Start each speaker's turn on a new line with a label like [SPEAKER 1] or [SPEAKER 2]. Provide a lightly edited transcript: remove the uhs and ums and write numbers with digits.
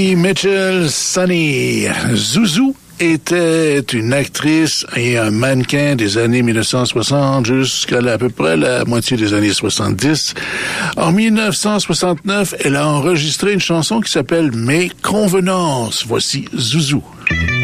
[SPEAKER 1] Mitchell Sonny. Zouzou était une actrice et un mannequin des années 1960 jusqu'à à peu près la moitié des années 70. En 1969, elle a enregistré une chanson qui s'appelle Mes convenances. Voici Zouzou.